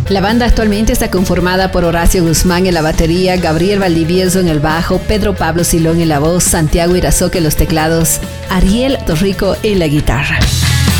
La banda actualmente está conformada por Horacio Guzmán en la batería, Gabriel Valdivieso en el bajo, Pedro Pablo Silón en la voz, Santiago Irazoque en los teclados, Ariel Torrico en la guitarra.